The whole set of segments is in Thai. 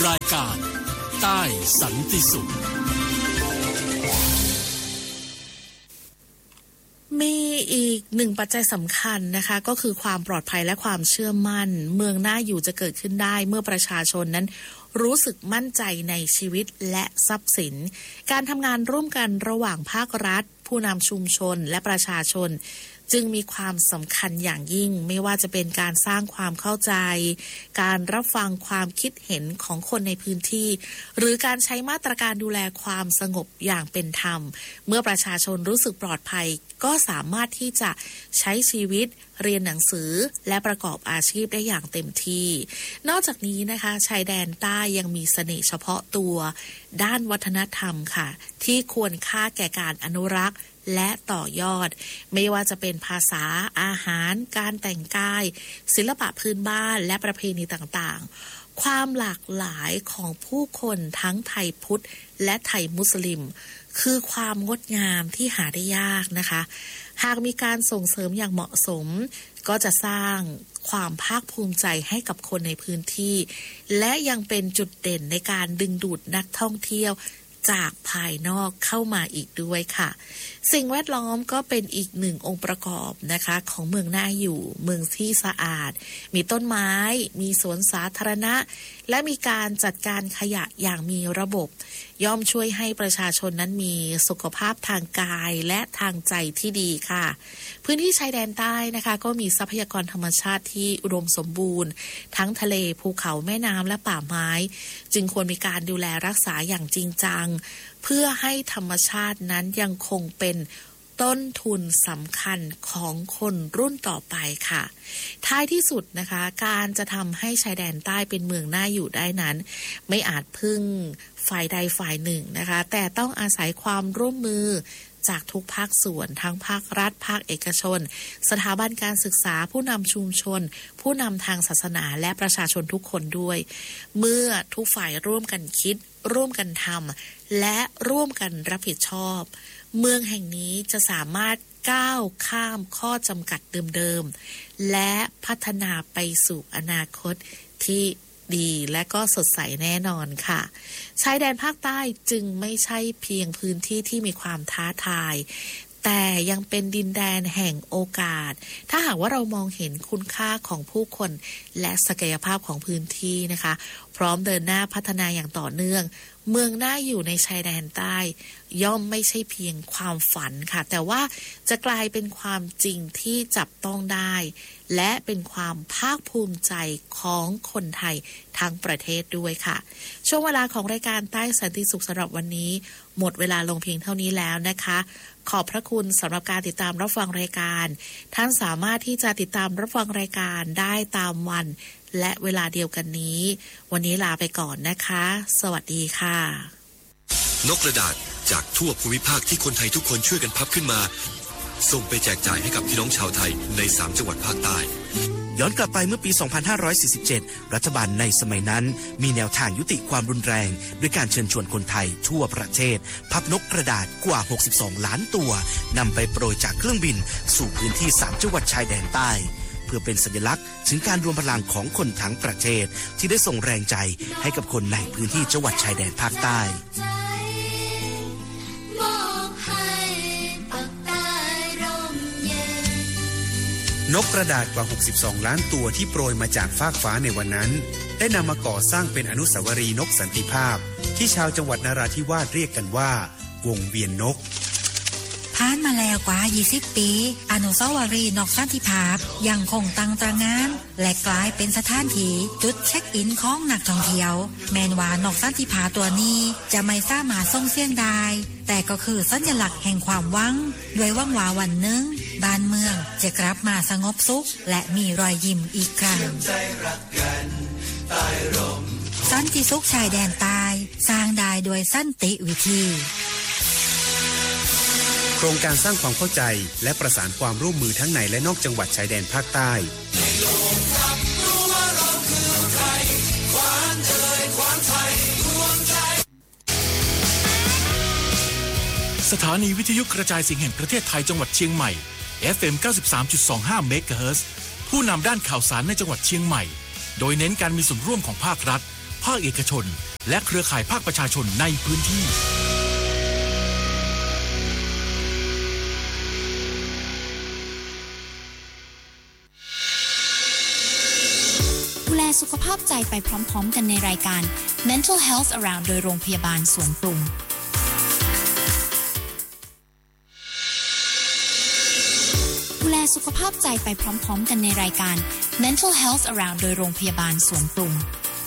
รายการใต้สันติสุขมีอีกหนึ่งปัจจัยสำคัญนะคะก็คือความปลอดภัยและความเชื่อมั่นเมืองน่าอยู่จะเกิดขึ้นได้เมื่อประชาชนนั้นรู้สึกมั่นใจในชีวิตและทรัพย์สินการทำงานร่วมกันระหว่างภาครัฐผู้นำชุมชนและประชาชนจึงมีความสำคัญอย่างยิ่งไม่ว่าจะเป็นการสร้างความเข้าใจการรับฟังความคิดเห็นของคนในพื้นที่หรือการใช้มาตรการดูแลความสงบอย่างเป็นธรรมเมื่อประชาชนรู้สึกปลอดภัยก็สามารถที่จะใช้ชีวิตเรียนหนังสือและประกอบอาชีพได้อย่างเต็มที่นอกจากนี้นะคะชายแดนใต้ยังมีเสน่ห์เฉพาะตัวด้านวัฒนธรรมค่ะที่ควรค่าแก่การอนุรักษ์และต่อยอดไม่ว่าจะเป็นภาษาอาหารการแต่งกายศิลปะพื้นบ้านและประเพณีต่างๆความหลากหลายของผู้คนทั้งไทยพุทธและไทยมุสลิมคือความงดงามที่หาได้ยากนะคะหากมีการส่งเสริมอย่างเหมาะสมก็จะสร้างความภาคภูมิใจให้กับคนในพื้นที่และยังเป็นจุดเด่นในการดึงดูดนักท่องเที่ยวจากภายนอกเข้ามาอีกด้วยค่ะสิ่งแวดล้อมก็เป็นอีกหนึ่งองค์ประกอบนะคะของเมืองน่าอยู่เมืองที่สะอาดมีต้นไม้มีสวนสาธารณะและมีการจัดการขยะอย่างมีระบบย่อมช่วยให้ประชาชนนั้นมีสุขภาพทางกายและทางใจที่ดีค่ะพื้นที่ชายแดนใต้นะคะก็มีทรัพยากรธรรมชาติที่อุดมสมบูรณ์ทั้งทะเลภูเขาแม่น้ำและป่าไม้จึงควรมีการดูแลรักษาอย่างจริงจังเพื่อให้ธรรมชาตินั้นยังคงเป็นต้นทุนสำคัญของคนรุ่นต่อไปค่ะท้ายที่สุดนะคะการจะทำให้ชายแดนใต้เป็นเมืองน่าอยู่ได้นั้นไม่อาจพึ่งฝ่ายใดฝ่ายหนึ่งนะคะแต่ต้องอาศัยความร่วมมือจากทุกภาคส่วนทั้งภาครัฐภาคเอกชนสถาบันการศึกษาผู้นำชุมชนผู้นำทางศาสนาและประชาชนทุกคนด้วยเมื่อทุกฝ่ายร่วมกันคิดร่วมกันทำและร่วมกันรับผิดชอบเมืองแห่งนี้จะสามารถก้าวข้ามข้อจำกัดเดิมๆและพัฒนาไปสู่อนาคตที่ดีและก็สดใสแน่นอนค่ะชายแดนภาคใต้จึงไม่ใช่เพียงพื้นที่ที่มีความท้าทายแต่ยังเป็นดินแดนแห่งโอกาสถ้าหากว่าเรามองเห็นคุณค่าของผู้คนและศักยภาพของพื้นที่นะคะพร้อมเดินหน้าพัฒนาอย่างต่อเนื่องเมืองน่าอยู่ในชายแดนใต้ย่อมไม่ใช่เพียงความฝันค่ะแต่ว่าจะกลายเป็นความจริงที่จับต้องได้และเป็นความภาคภูมิใจของคนไทยทั้งประเทศด้วยค่ะช่วงเวลาของรายการใต้สันติสุขสำหรับวันนี้หมดเวลาลงเพียงเท่านี้แล้วนะคะขอบพระคุณสำหรับการติดตามรับฟังรายการท่านสามารถที่จะติดตามรับฟังรายการได้ตามวันและเวลาเดียวกันนี้วันนี้ลาไปก่อนนะคะสวัสดีค่ะนกกระดาษจากทั่วภูมิภาคที่คนไทยทุกคนช่วยกันพับขึ้นมาส่งไปแจกจ่ายให้กับพี่น้องชาวไทยใน3จังหวัดภาคใต้ย้อนกลับไปเมื่อปี 2547 รัฐบาลในสมัยนั้นมีแนวทางยุติความรุนแรงด้วยการเชิญชวนคนไทยทั่วประเทศพับนกกระดาษกว่า 62 ล้านตัวนำไปโปรยจากเครื่องบินสู่พื้นที่3จังหวัดชายแดนใต้เพื่อเป็นสัญลักษณ์ถึงการรวมพลังของคนทั้งประเทศที่ได้ส่งแรงใจให้กับคนในพื้นที่จังหวัดชายแดนภาคใต้นกกระดาษกว่า 62 ล้านตัวที่โปรยมาจากฟากฟ้าในวันนั้นได้นำมาก่อสร้างเป็นอนุสาวรีย์นกสันติภาพที่ชาวจังหวัดนราธิวาสเรียกกันว่าวงเวียนนกผ่านมาแล้วกว่า 20 ปีอนุสาวรีย์นกสันติภาพยังคงตั้งตระหง่านและกลายเป็นสถานที่จุดเช็คอินของนักท่องเที่ยวแม้ว่านกสันติภาพตัวนี้จะไม่สามารถส่งเสียงได้แต่ก็คือสัญลักษณ์แห่งความหวังด้วยหวังว่าวันหนึ่งบ้านเมืองจะกลับมาสงบสุขและมีรอยยิ้มอีกครั้งสันติสุขชายแดนใต้สร้างได้โดยสันติวิธีโครงการสร้างความเข้าใจและประสานความร่วมมือทั้งในและนอกจังหวัดชายแดนภาคใต้สถานีวิทยุกระจายเสียงแห่งประเทศไทยจังหวัดเชียงใหม่ FM 93.25 เมกะเฮิรตซ์ผู้นำด้านข่าวสารในจังหวัดเชียงใหม่โดยเน้นการมีส่วนร่วมของภาครัฐภาคเอกชนและเครือข่ายภาคประชาชนในพื้นที่ดูแลสุขภาพใจไปพร้อมๆกันในรายการ Mental Health Around โดยโรงพยาบาลสวนปรุงดูแลสุขภาพใจไปพร้อมๆกันในรายการ Mental Health Around โดยโรงพยาบาลสวนปรุง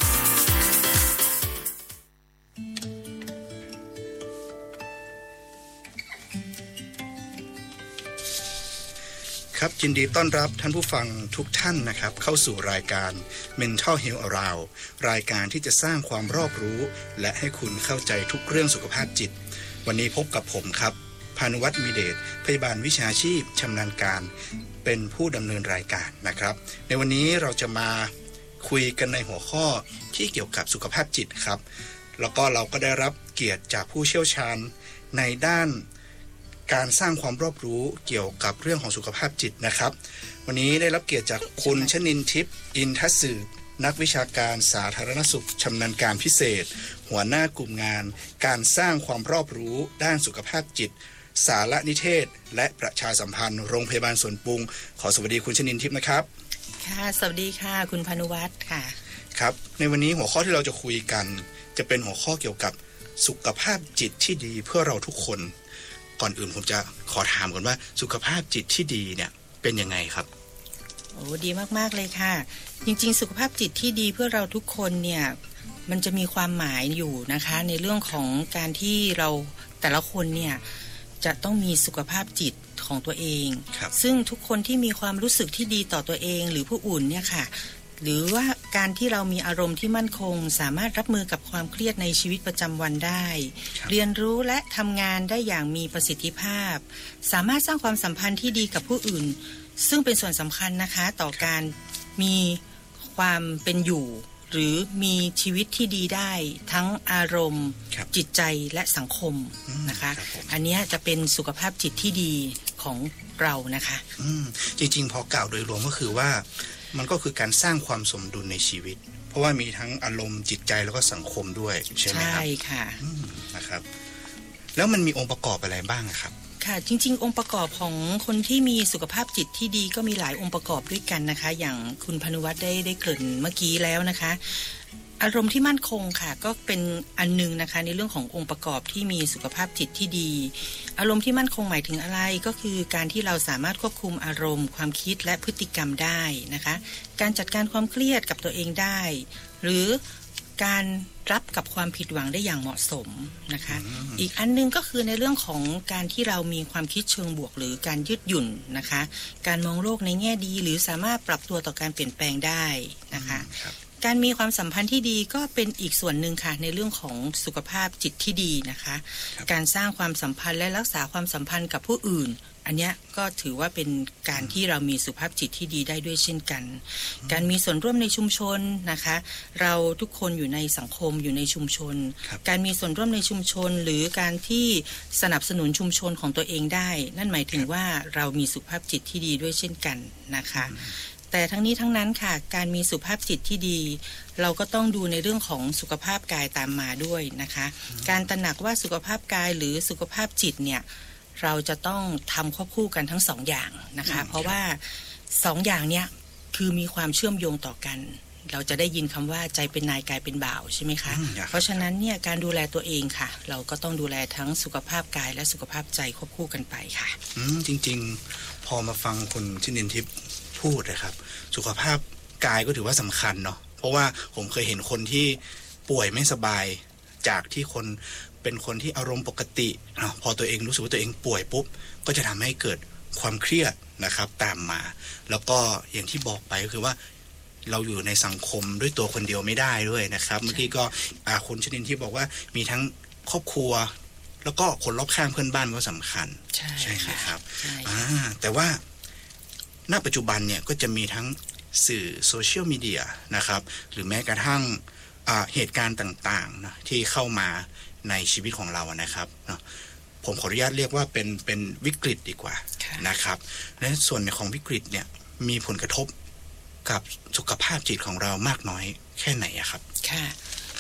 ครับยินดีต้อนรับท่านผู้ฟังทุกท่านนะครับเข้าสู่รายการ Mental Health Around รายการที่จะสร้างความรอบรู้และให้คุณเข้าใจทุกเรื่องสุขภาพจิตวันนี้พบกับผมครับพานุวัฒน์มีเดชพยาบาลวิชาชีพชำนาญการเป็นผู้ดำเนินรายการนะครับในวันนี้เราจะมาคุยกันในหัวข้อที่เกี่ยวกับสุขภาพจิตครับแล้วก็เราก็ได้รับเกียรติจากผู้เชี่ยวชาญในด้านการสร้างความรอบรู้เกี่ยวกับเรื่องของสุขภาพจิตนะครับวันนี้ได้รับเกียรติจากคุณชนินทิพย์อินทสืบนักวิชาการสาธารณสุขชำนาญการพิเศษหัวหน้ากลุ่มงานการสร้างความรอบรู้ด้านสุขภาพจิตสารนิเทศและประชาสัมพันธ์โรงพยาบาลสวนปรุงขอสวัสดีคุณชนินทิพย์นะครับค่ะสวัสดีค่ะคุณพานุวัฒน์ค่ะครับในวันนี้หัวข้อที่เราจะคุยกันจะเป็นหัวข้อเกี่ยวกับสุขภาพจิตที่ดีเพื่อเราทุกคนก่อนอื่นผมจะขอถามก่อนว่าสุขภาพจิตที่ดีเนี่ยเป็นยังไงครับโอ้ดีมากๆเลยค่ะจริงๆสุขภาพจิตที่ดีเพื่อเราทุกคนเนี่ยมันจะมีความหมายอยู่นะคะในเรื่องของการที่เราแต่ละคนเนี่ยจะต้องมีสุขภาพจิตของตัวเองซึ่งทุกคนที่มีความรู้สึกที่ดีต่อตัวเองหรือผู้อื่นเนี่ยค่ะหรือว่าการที่เรามีอารมณ์ที่มั่นคงสามารถรับมือกับความเครียดในชีวิตประจำวันได้เรียนรู้และทำงานได้อย่างมีประสิทธิภาพสามารถสร้างความสัมพันธ์ที่ดีกับผู้อื่นซึ่งเป็นส่วนสำคัญนะคะต่อการมีความเป็นอยู่หรือมีชีวิตที่ดีได้ทั้งอารมณ์จิตใจและสังคมนะคะอันนี้จะเป็นสุขภาพจิตที่ดีของเรานะคะจริงๆพอกล่าวโดยรวมก็คือว่ามันก็คือการสร้างความสมดุลในชีวิตเพราะว่ามีทั้งอารมณ์จิตใจแล้วก็สังคมด้วยใช่ไหมครับใช่ค่ะนะครับแล้วมันมีองค์ประกอบอะไรบ้างครับค่ะจริงๆองค์ประกอบของคนที่มีสุขภาพจิตที่ดีก็มีหลายองค์ประกอบด้วยกันนะคะอย่างคุณพานุวัฒน์ได้เกริ่นเมื่อกี้แล้วนะคะอารมณ์ที่มั่นคงค่ะก็เป็นอันนึงนะคะในเรื่องขององค์ประกอบที่มีสุขภาพจิตที่ดีอารมณ์ที่มั่นคงหมายถึงอะไรก็คือการที่เราสามารถควบคุมอารมณ์ความคิดและพฤติกรรมได้นะคะการจัดการความเครียดกับตัวเองได้หรือการรับกับความผิดหวังได้อย่างเหมาะสมนะคะอีกอันนึงก็คือในเรื่องของการที่เรามีความคิดเชิงบวกหรือการยืดหยุ่นนะคะการมองโลกในแง่ดีหรือสามารถปรับตัวต่อการเปลี่ยนแปลงได้นะคะการมีความสัมพันธ์ที่ดีก็เป็นอีกส่วนหนึ่งค่ะในเรื่องของสุขภาพจิตที่ดีนะคะการสร้างความสัมพันธ์และรักษาความสัมพันธ์กับผู้อื่นอันนี้ก็ถือว่าเป็นการที่เรามีสุขภาพจิตที่ดีได้ด้วยเช่นกันการมีส่วนร่วมในชุมชนนะคะเราทุกคนอยู่ในสังคมอยู่ในชุมชนการมีส่วนร่วมในชุมชนหรือการที่สนับสนุนชุมชนของตัวเองได้นั่นหมายถึงว่าเรามีสุขภาพจิตที่ดีด้วยเช่นกันนะคะแต่ทั้งนี้ทั้งนั้นค่ะการมีสุขภาพจิตที่ดีเราก็ต้องดูในเรื่องของสุขภาพกายตามมาด้วยนะคะการตระหนักว่าสุขภาพกายหรือสุขภาพจิตเนี่ยเราจะต้องทำควบคู่กันทั้งสองอย่างนะคะเพราะว่าสองอย่างเนี้ยคือมีความเชื่อมโยงต่อกันเราจะได้ยินคำว่าใจเป็นนายกายเป็นบ่าวใช่ไหมคะเพราะฉะนั้นเนี่ยการดูแลตัวเองค่ะเราก็ต้องดูแลทั้งสุขภาพกายและสุขภาพใจควบคู่กันไปค่ะจริงๆพอมาฟังคุณชนินทิพย์พูดนะครับสุขภาพกายก็ถือว่าสำคัญเนาะเพราะว่าผมเคยเห็นคนที่ป่วยไม่สบายจากที่คนเป็นคนที่อารมณ์ปกติพอตัวเองรู้สึกว่าตัวเองป่วยปุ๊บก็จะทำให้เกิดความเครียดนะครับตามมาแล้วก็อย่างที่บอกไปก็คือว่าเราอยู่ในสังคมด้วยตัวคนเดียวไม่ได้ด้วยนะครับเมื่อกี้ก็คุณชนินที่บอกว่ามีทั้งครอบครัวแล้วก็คนรอบข้างเพื่อนบ้านก็สำคัญใช่ไหมครับแต่ว่าณปัจจุบันเนี่ยก็จะมีทั้งสื่อโซเชียลมีเดียนะครับหรือแม้กระทั่งเหตุการณ์ต่างๆนะที่เข้ามาในชีวิตของเรานะครับเนาะผมขออนุญาตเรียกว่าเป็นวิกฤตดีกว่านะครับและส่วนของวิกฤตเนี่ยมีผลกระทบกับสุขภาพจิตของเรามากน้อยแค่ไหนครับค่ะ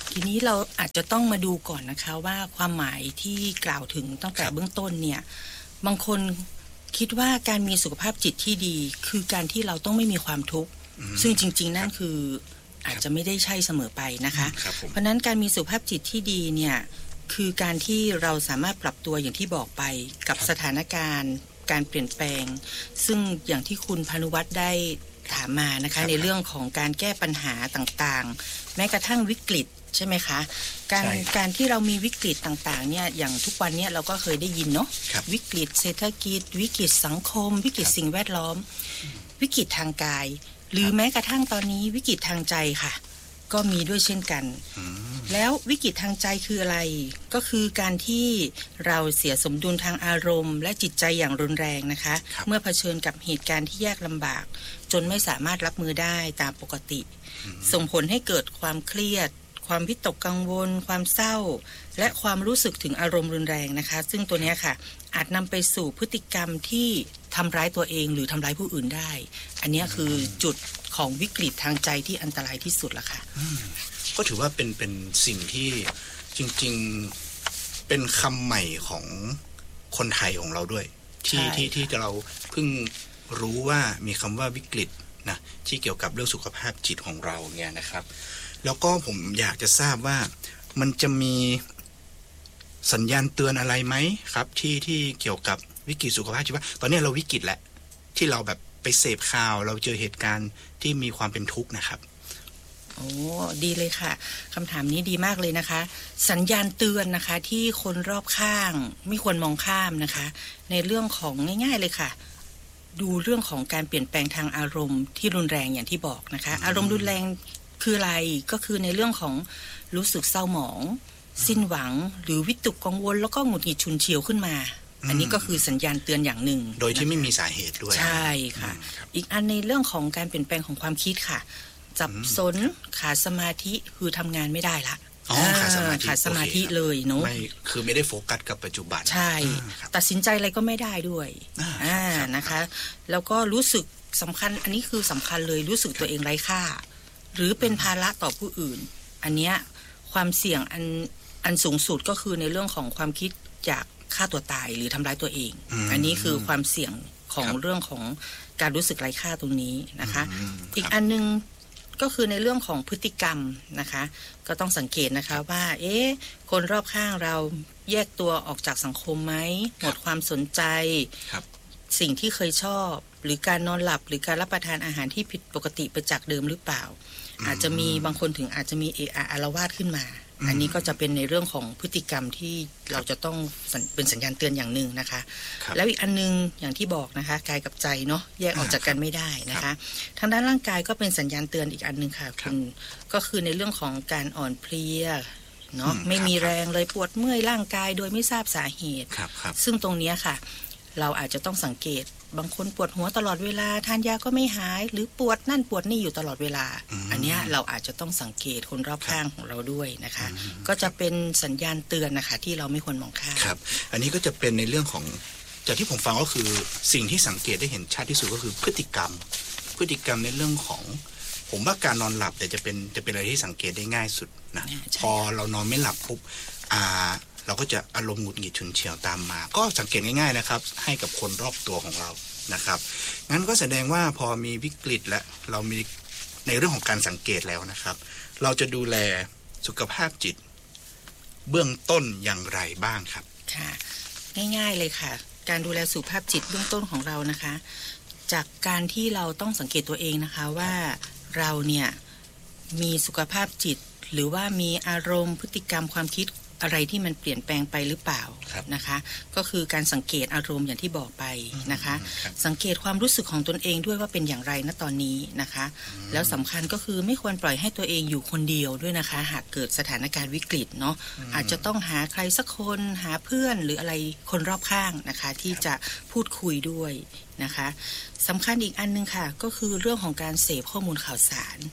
ทีนี้เราอาจจะต้องมาดูก่อนนะคะว่าความหมายที่กล่าวถึงตั้งแต่เบื้องต้นเนี่ยบางคนคิดว่าการมีสุขภาพจิตที่ดีคือการที่เราต้องไม่มีความทุกข์ซึ่งจริงๆนั่นคืออาจจะไม่ได้ใช่เสมอไปนะคะเพราะนั้นการมีสุขภาพจิตที่ดีเนี่ยคือการที่เราสามารถปรับตัวอย่างที่บอกไปกับสถานการณ์การเปลี่ยนแปลงซึ่งอย่างที่คุณพานุวัฒน์ได้ถามมานะคะในเรื่องของการแก้ปัญหาต่างๆแม้กระทั่งวิกฤตใช่ไหมคะการที่เรามีวิกฤตต่างๆเนี่ยอย่างทุกวันเนี่ยเราก็เคยได้ยินเนาะวิกฤตเศรษฐกิจวิกฤตสังคมวิกฤตสิ่งแวดล้อมวิกฤตทางกายหรือแม้กระทั่งตอนนี้วิกฤตทางใจค่ะก็มีด้วยเช่นกันแล้ววิกฤตทางใจคืออะไรก็คือการที่เราเสียสมดุลทางอารมณ์และจิตใจอย่างรุนแรงนะคะเมื่อเผชิญกับเหตุการณ์ที่ยากลำบากจนไม่สามารถรับมือได้ตามปกติส่งผลให้เกิดความเครียดความวิตกกังวลความเศร้าและความรู้สึกถึงอารมณ์รุนแรงนะคะซึ่งตัวนี้ค่ะอาจนำไปสู่พฤติกรรมที่ทำร้ายตัวเองหรือทำร้ายผู้อื่นได้อันนี้คือจุดของวิกฤตทางใจที่อันตรายที่สุดละค่ะก็ถือว่าเป็นสิ่งที่จริงๆเป็นคำใหม่ของคนไทยของเราด้วยที่เราเพิ่งรู้ว่ามีคำว่าวิกฤตนะที่เกี่ยวกับเรื่องสุขภาพจิตของเราเนี่ยนะครับแล้วก็ผมอยากจะทราบว่ามันจะมีสัญญาณเตือนอะไรไหมครับที่เกี่ยวกับวิกฤตสุขภาพจิตว่าตอนนี้เราวิกฤตแล้วที่เราแบบไปเสพข่าวเราเจอเหตุการณ์ที่มีความเป็นทุกข์นะครับโอ้ดีเลยค่ะคำถามนี้ดีมากเลยนะคะสัญญาณเตือนนะคะที่คนรอบข้างไม่ควรมองข้ามนะคะในเรื่องของง่ายๆเลยค่ะดูเรื่องของการเปลี่ยนแปลงทางอารมณ์ที่รุนแรงอย่างที่บอกนะคะอารมณ์รุนแรงคืออะไรก็คือในเรื่องของรู้สึกเศร้าหมองสิ้นหวังหรือวิตกกังวลแล้วก็หงุดหงิดฉุนเฉียวขึ้นมาอันนี้ก็คือสัญญาณเตือนอย่างหนึ่งโดยที่ไม่มีสาเหตุด้วยใช่ค่ะอีกอันในเรื่องของการเปลี่ยนแปลงของความคิดค่ะสับสนขาดสมาธิคือทำงานไม่ได้ละขาดสมาธิเลยเนาะคือไม่ได้โฟกัสกับปัจจุบันใช่ตัดสินใจอะไรก็ไม่ได้ด้วยนะคะแล้วก็รู้สึกสำคัญอันนี้คือสำคัญเลยรู้สึกตัวเองไร้ค่าหรือเป็นภาระต่อผู้อื่นอันเนี้ยความเสี่ยงอันสูงสุดก็คือในเรื่องของความคิดอยากฆ่าตัวตายหรือทำร้ายตัวเองอันนี้คือความเสี่ยงของเรื่องของการรู้สึกไร้ค่าตรงนี้นะคะอีกอันนึงก็คือในเรื่องของพฤติกรรมนะคะก็ต้องสังเกตนะคะว่าคนรอบข้างเราแยกตัวออกจากสังคมไหมหมดความสนใจสิ่งที่เคยชอบหรือการนอนหลับหรือการรับประทานอาหารที่ผิดปกติไปจากเดิมหรือเปล่าอาจจะมีบางคนถึงอาจจะมีอาละวาดขึ้นมาอันนี้ก็จะเป็นในเรื่องของพฤติกรรมที่เราจะต้องเป็นสัญญาณเตือนอย่างหนึ่งนะคะแล้วอีกอันนึงอย่างที่บอกนะคะกายกับใจเนาะแยกออกจากกันไม่ได้นะคะทางด้านร่างกายก็เป็นสัญญาณเตือนอีกอันนึงค่ะคุณก็คือในเรื่องของการอ่อนเพลียเนาะไม่มีแรงเลยปวดเมื่อยร่างกายโดยไม่ทราบสาเหตุซึ่งตรงนี้ค่ะเราอาจจะต้องสังเกตบางคนปวดหัวตลอดเวลาทานยาก็ไม่หายหรือปวดนั่นปวดนี่อยู่ตลอดเวลาอันนี้เราอาจจะต้องสังเกตคนรอบข้างของเราด้วยนะคะก็จะเป็นสัญญาณเตือนนะคะที่เราไม่ควรมองข้ามครับอันนี้ก็จะเป็นในเรื่องของจากที่ผมฟังก็คือสิ่งที่สังเกตได้เห็นชัดที่สุดก็คือพฤติกรรมในเรื่องของผมว่าการนอนหลับแต่จะเป็นอะไรที่สังเกตได้ง่ายสุดนะพอเรานอนไม่หลับปุ๊บเราก็จะอารมณ์หงุดหงิดฉุนเฉียวตามมาก็สังเกตง่ายๆนะครับให้กับคนรอบตัวของเรานะครับงั้นก็แสดงว่าพอมีวิกฤตและเรามีในเรื่องของการสังเกตแล้วนะครับเราจะดูแลสุขภาพจิตเบื้องต้นอย่างไรบ้างครับค่ะง่ายๆเลยค่ะการดูแลสุขภาพจิตเบื้องต้นของเรานะคะจากการที่เราต้องสังเกตตัวเองนะคะว่าเราเนี่ยมีสุขภาพจิตหรือว่ามีอารมณ์พฤติกรรมความคิดอะไรที่มันเปลี่ยนแปลงไปหรือเปล่านะคะก็คือการสังเกตอารมณ์อย่างที่บอกไปนะคะสังเกตความรู้สึกของตนเองด้วยว่าเป็นอย่างไรณตอนนี้นะคะแล้วสำคัญก็คือไม่ควรปล่อยให้ตัวเองอยู่คนเดียวด้วยนะคะหากเกิดสถานการณ์วิกฤตเนาะอาจจะต้องหาใครสักคนหาเพื่อนหรืออะไรคนรอบข้างนะคะที่จะพูดคุยด้วยนะคะสำคัญอีกอันนึงค่ะก็คือเรื่องของการเสพข้อมูลข่าวสาร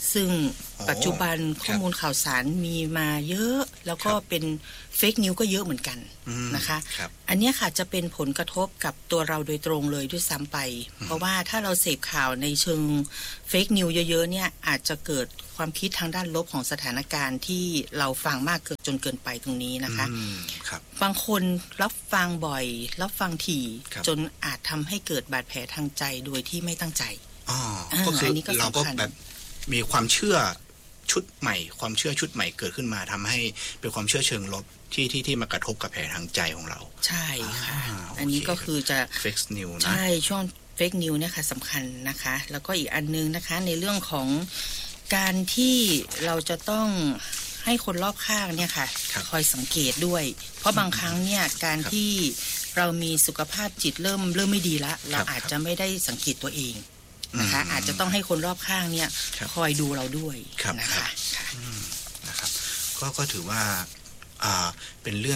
ซึ่งปัจจุบันข้อมูลข่าวสารมีมาเยอะแล้วก็เป็นเฟกนิวก็เยอะเหมือนกันนะคะอันนี้ค่ะจะเป็นผลกระทบกับตัวเราโดยตรงเลยด้วยซ้ำไปเพราะว่าถ้าเราเสพข่าวในเชิงเฟกนิวเยอะๆเนี่ยอาจจะเกิดความคิดทางด้านลบของสถานการณ์ที่เราฟังมากเกินจนเกินไปตรงนี้นะคะบางคนรับฟังบ่อยรับฟังถี่จนอาจทำให้เกิดบาดแผลทางใจโดยที่ไม่ตั้งใจก็คือเราก็แบบมีความเชื่อชุดใหม่ความเชื่อชุดใหม่เกิดขึ้นมาทำให้เป็นความเชื่อเชิงลบที่มากระทบกับแผลทางใจของเราใช่ค่ะอันนี้ก็คือจะเฟกนิวนะใช่ช่วงเฟกนิวเนี่ยค่ะสำคัญนะคะแล้วก็อีกอันนึงนะคะในเรื่องของการที่เราจะต้องให้คนรอบข้างเนี่ยค่ะคอยสังเกตด้วยเพราะบางครั้งเนี่ยการที่เรามีสุขภาพจิตเริ่มไม่ดีละเราอาจจะไม่ได้สังเกตตัวเองนะคะอาจจะต้องให้คนรอบข้างเนี่ยคอยดูเราด้วยนะคะนะครับก็ถือว่าเป็นเรื่อง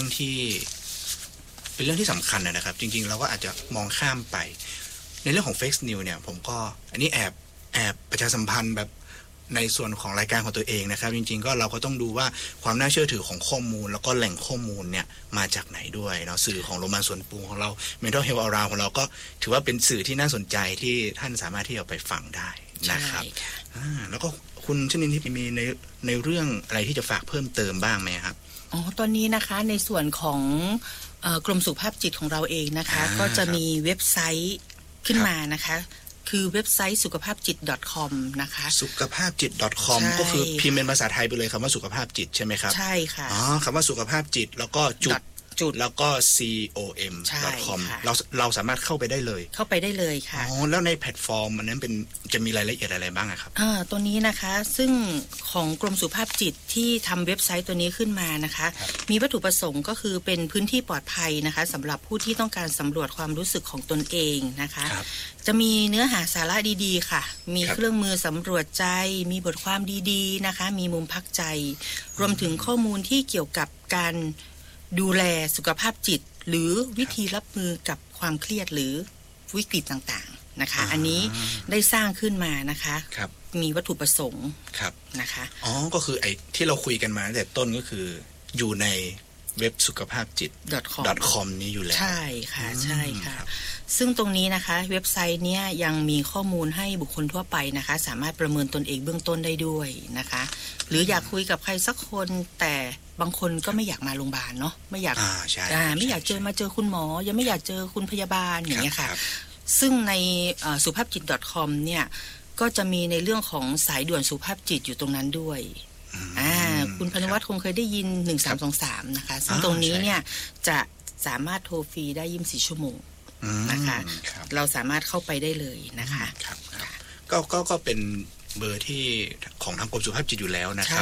ที่สำคัญนะครับจริงๆเราก็อาจจะมองข้ามไปในเรื่องของเฟกนิวเนี่ยผมก็อันนี้แอบประชาสัมพันธ์แบบในส่วนของรายการของตัวเองนะครับจริงๆก็เราก็ต้องดูว่าความน่าเชื่อถือของข้อมูลแล้วก็แหล่งข้อมูลเนี่ยมาจากไหนด้วยเนาะสื่อของโรงพยาบาลสวนปุงของเรา Mental Health Around ของเราก็ถือว่าเป็นสื่อที่น่าสนใจที่ท่านสามารถที่จะไปฟังได้นะครับแล้วก็คุณชนินทิพย์มีในเรื่องอะไรที่จะฝากเพิ่มเติมบ้างไหมครับตอนนี้นะคะในส่วนของกรมสุขภาพจิตของเราเองนะคะก็จะมีเว็บไซต์ขึ้นมานะคะคือเว็บไซต์สุขภาพจิต .com นะคะสุขภาพจิต .com ก็คือพิมพ์เป็นภาษาไทยไปเลยคำว่าสุขภาพจิตใช่ไหมครับใช่ค่ะคำว่าสุขภาพจิตแล้วก็จุดแล้วก็ com เราสามารถเข้าไปได้เลยค่ะแล้วในแพลตฟอร์มมันนั้นจะมีรายละเอียดอะไรบ้างครับตัวนี้นะคะซึ่งของกรมสุขภาพจิตที่ทำเว็บไซต์ตัวนี้ขึ้นมานะคะมีวัตถุประสงค์ก็คือเป็นพื้นที่ปลอดภัยนะคะสำหรับผู้ที่ต้องการสำรวจความรู้สึกของตนเองนะคะจะมีเนื้อหาสาระดีๆค่ะมีเครื่องมือสำรวจใจมีบทความดีๆนะคะมีมุมพักใจรวมถึงข้อมูลที่เกี่ยวกับการดูแลสุขภาพจิตหรือวิธีรับมือกับความเครียดหรือวิกฤตต่างๆนะคะอันนี้ได้สร้างขึ้นมานะคะมีวัตถุประสงค์นะคะก็คือไอ้ที่เราคุยกันมาตั้งแต่ต้นก็คืออยู่ในเว็บสุขภาพจิต .com นี้อยู่แล้วใช่ค่ะใช่ค่ะซึ่งตรงนี้นะคะเว็บไซต์เนี้ยยังมีข้อมูลให้บุคคลทั่วไปนะคะสามารถประเมินตนเองเบื้องต้นได้ด้วยนะคะหรืออยากคุยกับใครสักคนแต่บางคนก็ไม่อยากมาโรงพยาบาลเนาะไม่อยากไม่อยากมาเจอคุณหมอยังไม่อยากเจอคุณพยาบาลอย่างเงี้ยค่ะซึ่งในสุภาพจิต .com เนี่ยก็จะมีในเรื่องของสายด่วนสุภาพจิตอยู่ตรงนั้นด้วยคุณพนุวัฒน์คงเคยได้ยิน1323นะคะซึ่งตรงนี้เนี่ยจะสามารถโทรฟรีได้24ชั่วโมงนะคะเราสามารถเข้าไปได้เลยนะคะก็เป็นเบอร์ที่ของทางกรมสุขภาพจิตอยู่แล้วนะครับ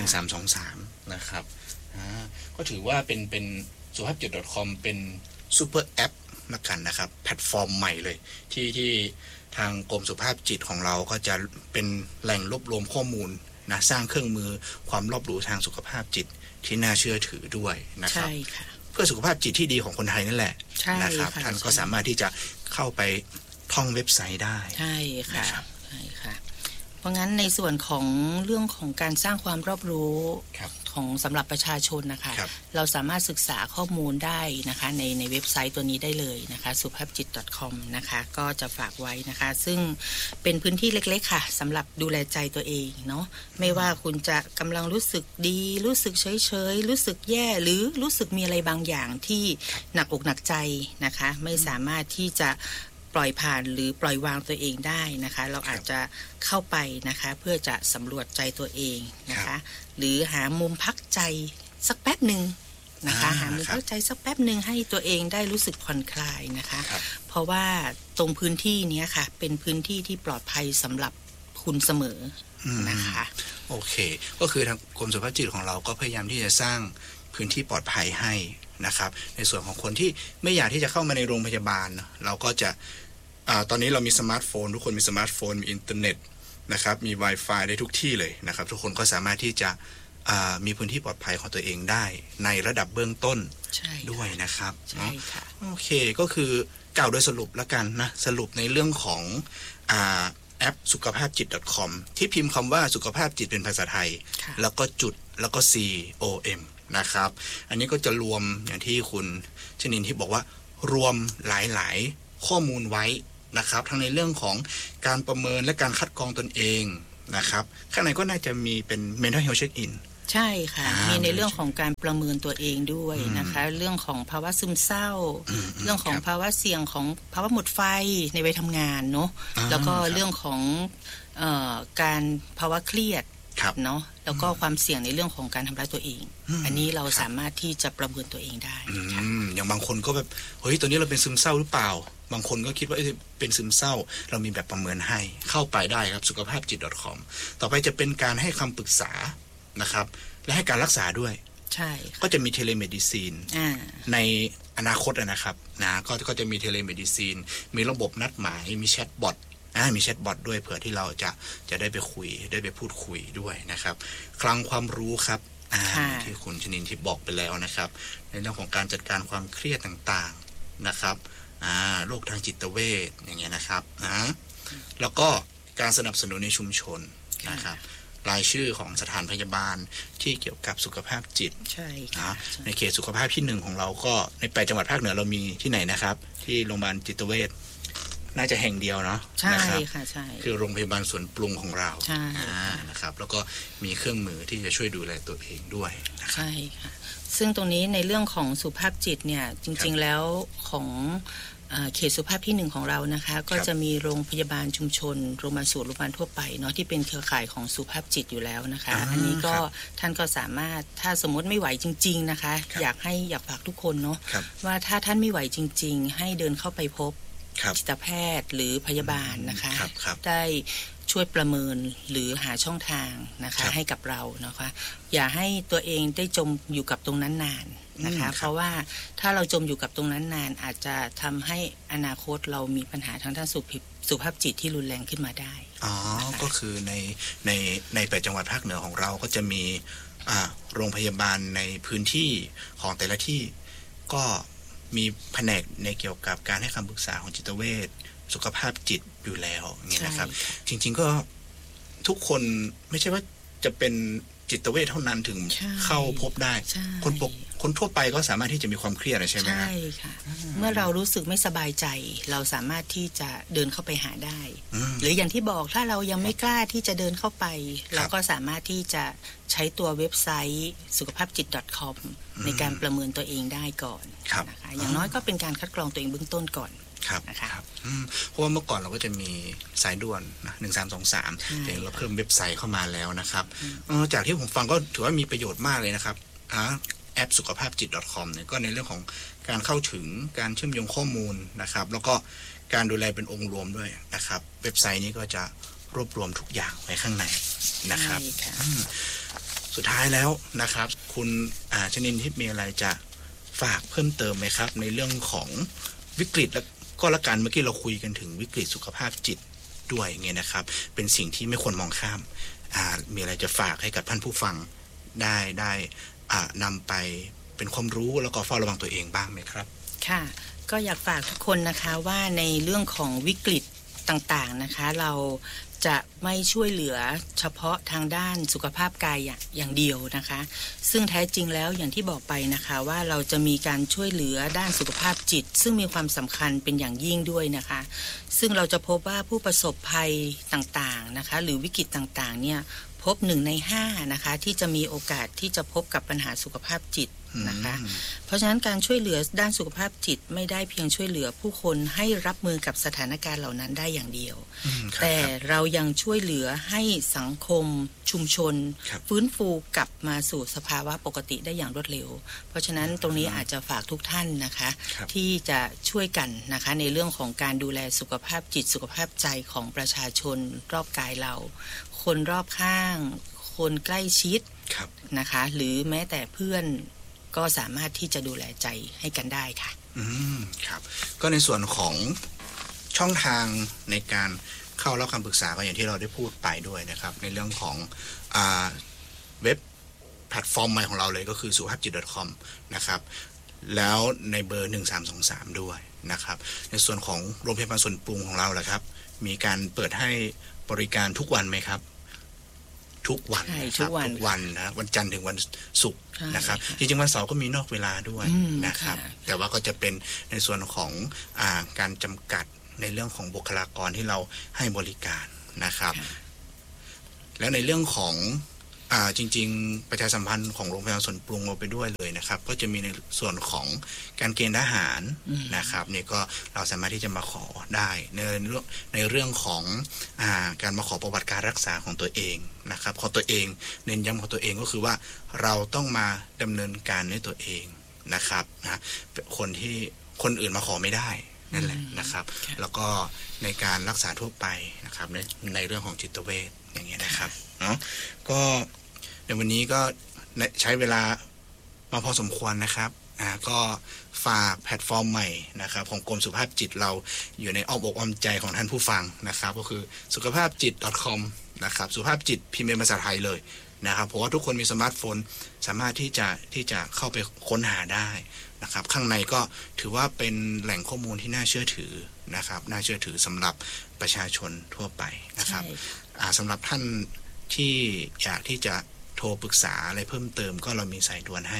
1323นะครับก็ถือว่าเป็นสุขภาพจิต .com เป็นซูเปอร์แอปละกันนะครับแพลตฟอร์มใหม่เลยที่ทางกรมสุขภาพจิตของเราก็จะเป็นแหล่งรวบรวมข้อมูลนะสร้างเครื่องมือความรอบรู้ทางสุขภาพจิตที่น่าเชื่อถือด้วยนะครับเพื่อสุขภาพจิตที่ดีของคนไทยนั่นแหละนะครับท่านก็สามารถที่จะเข้าไปท่องเว็บไซต์ได้ใช่ค่ะใช่ค่ะเพราะงั้นในส่วนของเรื่องของการสร้างความรอบรู้ของสำหรับประชาชนนะคะเราสามารถศึกษาข้อมูลได้นะคะในเว็บไซต์ตัวนี้ได้เลยนะคะสุภาพจิต .com นะคะก็จะฝากไว้นะคะซึ่งเป็นพื้นที่เล็กๆค่ะสำหรับดูแลใจตัวเองเนาะไม่ว่าคุณจะกำลังรู้สึกดีรู้สึกเฉยๆรู้สึกแย่หรือรู้สึกมีอะไรบางอย่างที่หนักอกหนักใจนะคะไม่สามารถที่จะปล่อยผ่านหรือปล่อยวางตัวเองได้นะคะเราอาจจะเข้าไปนะคะเพื่อจะสำรวจใจตัวเองนะคะหรือหามุมพักใจสักแป๊บหนึ่งนะคะหามุมพักใจสักแป๊บหนึ่งให้ตัวเองได้รู้สึกผ่อนคลายนะคะเพราะว่าตรงพื้นที่นี้ค่ะเป็นพื้นที่ที่ปลอดภัยสำหรับคุณเสมอนะคะโอเคก็คือทางกรมสุขภาพจิตของเราก็พยายามที่จะสร้างพื้นที่ปลอดภัยให้นะครับในส่วนของคนที่ไม่อยากที่จะเข้ามาในโรงพยาบาลเราก็จะตอนนี้เรามีสมาร์ทโฟนทุกคนมีสมาร์ทโฟนมีอินเทอร์เน็ตนะครับมี Wi-Fi ได้ทุกที่เลยนะครับทุกคนก็สามารถที่จะมีพื้นที่ปลอดภัยของตัวเองได้ในระดับเบื้องต้นด้วยนะครับโอเคก็คือกล่าวโดยสรุปแล้วกันนะสรุปในเรื่องของแอปสุขภาพจิต .com ที่พิมพ์คำว่าสุขภาพจิตเป็นภาษาไทยแล้วก็จุดแล้วก็ COM นะครับอันนี้ก็จะรวมอย่างที่คุณชนินที่บอกว่ารวมหลายๆข้อมูลไว้นะครับทั้งในเรื่องของการประเมินและการคัดกรองตนเองนะครับข้างในก็น่าจะมีเป็น mental health check in ใช่ค่ะมีในเรื่องของการประเมินตัวเองด้วยนะคะเรื่องของภาวะซึมเศร้าเรื่องของภาวะเสี่ยงของภาวะหมดไฟในวัยทำงานเนาะแล้วก็เรื่องของการภาวะเครียดเนาะแล้วก็ความเสี่ยงในเรื่องของการทำร้ายตัวเองอันนี้เราสามารถที่จะประเมินตัวเองได้อย่างบางคนก็แบบเฮ้ยตัวนี้เราเป็นซึมเศร้าหรือเปล่าบางคนก็คิดว่าเป็นซึมเศร้าเรามีแบบประเมินให้เข้าไปได้ครับสุขภาพจิต .com ต่อไปจะเป็นการให้คำปรึกษานะครับและให้การรักษาด้วยใช่ก็จะมีเทเลเมดิซีนในอนาคตนะครับนะก็จะมีเทเลเมดิซีนมีระบบนัดหมายมีแชทบอทมีแชทบอทด้วยเผื่อที่เราจะได้ไปคุยได้ไปพูดคุยด้วยนะครับคลังความรู้ครับที่คุณชนินทิพย์บอกไปแล้วนะครับในเรื่องของการจัดการความเครียดต่างๆนะครับโรคทางจิตเวชอย่างเงี้ยนะครับแล้วก็การสนับสนุนในชุมชนนะครับรายชื่อของสถานพยาบาลที่เกี่ยวกับสุขภาพจิตใช่ค่ะในเขตสุขภาพที่1ของเราก็ใน8จังหวัดภาคเหนือเรามีที่ไหนนะครับที่โรงพยาบาลจิตเวชน่าจะแห่งเดียวเนาะใช่ค่ะใช่คือโรงพยาบาลสวนปรุงของเรานะครับแล้วก็มีเครื่องมือที่จะช่วยดูแลตัวเองด้วยใช่ค่ะซึ่งตรงนี้ในเรื่องของสุขภาพจิตเนี่ยจริงๆแล้วของเขตสุขภาพที่1ของเรานะคะก็จะมีโรงพยาบาลชุมชนโรงพยาบาลส่วนโรงพยาบาลทั่วไปเนาะที่เป็นเครือข่ายของสุขภาพจิตอยู่แล้วนะคะอันนี้ก็ท่านก็สามารถถ้าสมมติไม่ไหวจริงๆนะคะอยากฝากทุกคนเนาะว่าถ้าท่านไม่ไหวจริงๆให้เดินเข้าไปพบจิตแพทย์หรือพยาบาลนะคะได้ช่วยประเมินหรือหาช่องทางนะคะให้กับเรานะคะอย่าให้ตัวเองได้จมอยู่กับตรงนั้นนานนะคะเพราะว่าถ้าเราจมอยู่กับตรงนั้นนานอาจจะทำให้อนาคตเรามีปัญหาทางด้านสุขภาพจิตที่รุนแรงขึ้นมาได้ก็คือใน8จังหวัดภาคเหนือของเราก็จะมีโรงพยาบาลในพื้นที่ของแต่ละที่ก็มีแผนกในเกี่ยวกับการให้คำปรึกษาของจิตเวชสุขภาพจิตอยู่แล้วอย่างนี้นะครับจริงๆก็ทุกคนไม่ใช่ว่าจะเป็นจิตเวชเท่านั้นถึงเข้าพบได้คนทั่วไปก็สามารถที่จะมีความเครียดใช่ไหมครับใช่ค่ะเมื่อเรารู้สึกไม่สบายใจเราสามารถที่จะเดินเข้าไปหาได้หรืออย่างที่บอกถ้าเรายังไม่กล้าที่จะเดินเข้าไปเราก็สามารถที่จะใช้ตัวเว็บไซต์สุขภาพจิต .com ในการประเมินตัวเองได้ก่อนนะคะอย่างน้อยก็เป็นการคัดกรองตัวเองเบื้องต้นก่อนนะคะเพราะว่าเมื่อก่อนเราก็จะมีสายด่วนนะ1323แต่เราเพิ่มเว็บไซต์เข้ามาแล้วนะครับจากที่ผมฟังก็ถือว่ามีประโยชน์มากเลยนะครับแอปสุขภาพจิต .com เนี่ยก็ในเรื่องของการเข้าถึงการเชื่อมโยงข้อมูลนะครับแล้วก็การดูแลเป็นองค์รวมด้วยนะครับเว็บไซต์นี้ก็จะรวบรวมทุกอย่างไว้ข้างในนะครับสุดท้ายแล้วนะครับคุณชนินทิพย์มีอะไรจะฝากเพิ่มเติมไหมครับในเรื่องของวิกฤตและก็ละกันเมื่อกี้เราคุยกันถึงวิกฤตสุขภาพจิตด้วยเงี้ยนะครับเป็นสิ่งที่ไม่ควรมองข้ามมีอะไรจะฝากให้กับท่านผู้ฟังได้นำไปเป็นความรู้แล้วก็เฝ้าระวังตัวเองบ้างไหมครับค่ะก็อยากฝากทุกคนนะคะว่าในเรื่องของวิกฤตต่างๆนะคะเราจะไม่ช่วยเหลือเฉพาะทางด้านสุขภาพกายอย่างเดียวนะคะซึ่งแท้จริงแล้วอย่างที่บอกไปนะคะว่าเราจะมีการช่วยเหลือด้านสุขภาพจิตซึ่งมีความสำคัญเป็นอย่างยิ่งด้วยนะคะซึ่งเราจะพบว่าผู้ประสบภัยต่างๆนะคะหรือวิกฤตต่างๆเนี่ยพบ1 ใน 5นะคะที่จะมีโอกาสที่จะพบกับปัญหาสุขภาพจิตนะคะเพราะฉะนั้นการช่วยเหลือด้านสุขภาพจิตไม่ได้เพียงช่วยเหลือผู้คนให้รับมือกับสถานการณ์เหล่านั้นได้อย่างเดียวแต่เรายังช่วยเหลือให้สังคมชุมชนฟื้นฟูกลับมาสู่สภาวะปกติได้อย่างรวดเร็วเพราะฉะนั้นตรงนี้อาจจะฝากทุกท่านนะคะที่จะช่วยกันนะคะในเรื่องของการดูแลสุขภาพจิตสุขภาพใจของประชาชนรอบกายเราคนรอบข้างคนใกล้ชิดนะคะหรือแม้แต่เพื่อนก็สามารถที่จะดูแลใจให้กันได้ค่ะครับก็ในส่วนของช่องทางในการเข้ารับคำปรึกษาก็อย่างที่เราได้พูดไปด้วยนะครับในเรื่องของเว็บแพลตฟอร์มใหม่ของเราเลยก็คือสุขภาพจิต .com นะครับแล้วในเบอร์1323ด้วยนะครับในส่วนของโรงพยาบาลส่วนปรุงของเราแหละครับมีการเปิดให้บริการทุกวันไหมครับทุกวันทุกวันนะวันจันทร์ถึงวันศุกร์นะครับจริงๆวันเสาร์ก็มีนอกเวลาด้วยนะครับแต่ว่าก็จะเป็นในส่วนของการจำกัดในเรื่องของบุคลากรที่เราให้บริการนะครับแล้วในเรื่องของจริงๆประชาสัมพันธ์ของโรงพยาบาลสวนปรุงเอาไปด้วยเลยนะครับก็จะมีในส่วนของการเกณฑ์ทหารนะครับนี่ก็เราสามารถที่จะมาขอได้ในเรื่องของการมาขอประวัติการรักษาของตัวเองนะครับของตัวเองเน้นย้ำของตัวเองก็คือว่าเราต้องมาดำเนินการด้วยตัวเองนะครับนะคนอื่นมาขอไม่ได้นั่นแหละนะครับแล้วก็ในการรักษาทั่วไปนะครับในเรื่องของจิตเวชอย่างเงี้ยนะครับเนาะก็ในวันนี้ก็ใช้เวลามาพอสมควรนะครับก็ฝากแพลตฟอร์มใหม่นะครับของกรมสุขภาพจิตเราอยู่ในอ้อมอกอ้อมใจของท่านผู้ฟังนะครับก็คือสุขภาพจิต .com นะครับสุขภาพจิตพิมพ์เป็นภาษาไทยเลยนะครับเพราะว่าทุกคนมีสมาร์ทโฟนสามารถที่จะเข้าไปค้นหาได้นะครับข้างในก็ถือว่าเป็นแหล่งข้อมูลที่น่าเชื่อถือนะครับน่าเชื่อถือสำหรับประชาชนทั่วไปนะครับสำหรับท่านที่อยากที่จะโทรปรึกษาอะไรเพิ่มเติมก็เรามีสายด่วนให้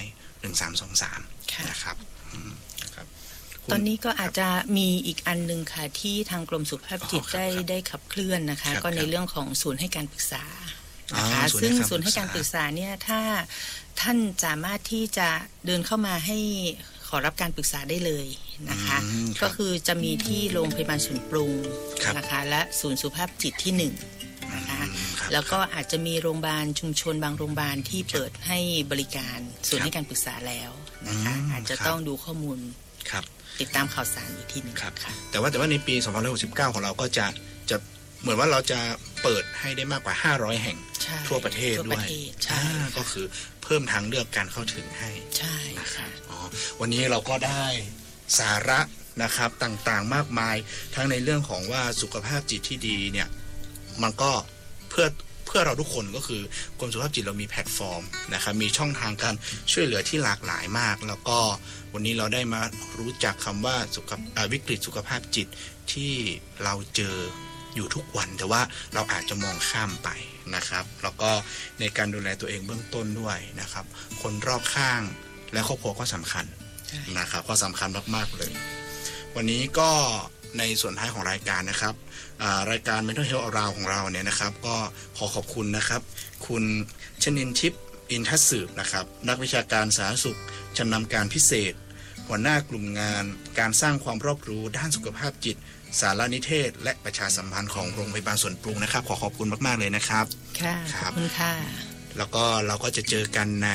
1323นะครับตอนนี้ก็อาจจะมีอีกอันนึงค่ะที่ทางกรมสุขภาพจิตได้ขับเคลื่อนนะคะก็ในเรื่องของศูนย์ให้การปรึกษานะคะซึ่งศูนย์ให้การปรึกษาเนี่ยถ้าท่านสามารถที่จะเดินเข้ามาให้ขอรับการปรึกษาได้เลยนะคะก็คือจะมีที่โรงพยาบาลสวนปรุงนะคะและศูนย์สุขภาพจิตที่1นะคะแล้วก็อาจจะมีโรงพยาบาลชุมชนบางโรงพยาบาลที่เปิดให้บริการศูนย์ให้การปรึกษาแล้วนะคะอาจจะต้องดูข้อมูลติดตามข่าวสารอีกทีนึงค่ะแต่ว่าในปี2569ของเราก็จะเหมือนว่าเราจะเปิดให้ได้มากกว่า500แห่งทั่วประเทศด้วยก็คือเพิ่มทางเลือกการเข้าถึงให้นะครับวันนี้เราก็ได้สาระนะครับต่างๆมากมายทั้งในเรื่องของว่าสุขภาพจิตที่ดีเนี่ยมันก็เพื่อเราทุกคนก็คือกรมสุขภาพจิตเรามีแพลตฟอร์มนะครับมีช่องทางการช่วยเหลือที่หลากหลายมากแล้วก็วันนี้เราได้มารู้จักคำว่าวิกฤตสุขภาพจิตที่เราเจออยู่ทุกวันแต่ว่าเราอาจจะมองข้ามไปนะครับแล้วก็ในการดูแลตัวเองเบื้องต้นด้วยนะครับคนรอบข้างและครอบครัวก็สำคัญนะครับก็สำคัญมากๆเลยวันนี้ก็ในส่วนท้ายของรายการนะครับรายการ Mental Health Around ของเราเนี่ยนะครับก็ขอบคุณนะครับคุณชนินทิพย์อินทสืบนะครับนักวิชาการสาธารณสุขชำนาญการพิเศษหัวหน้ากลุ่มงานการสร้างความรอบรู้ด้านสุขภาพจิตสารนิเทศและประชาสัมพันธ์ของโรงพยาบาลสวนปรุงนะครับขอบคุณมากๆเลยนะครับค่ะขอบคุณค่ะแล้วก็เราก็จะเจอกันใน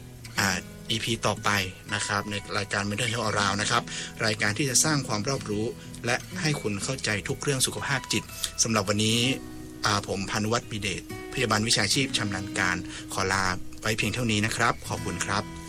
EP ต่อไปนะครับในรายการ Mental Health Around นะครับรายการที่จะสร้างความรอบรู้และให้คุณเข้าใจทุกเรื่องสุขภาพจิตสำหรับวันนี้ผมพานุวัฒน์ มีเดชพยาบาลวิชาชีพชำนาญการขอลาไว้เพียงเท่านี้นะครับขอบคุณครับ